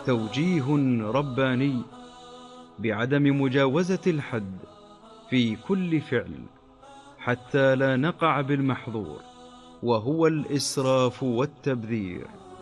توجيه رباني بعدم مجاوزة الحد في كل فعل، حتى لا نقع بالمحظور، وهو الإسراف والتبذير.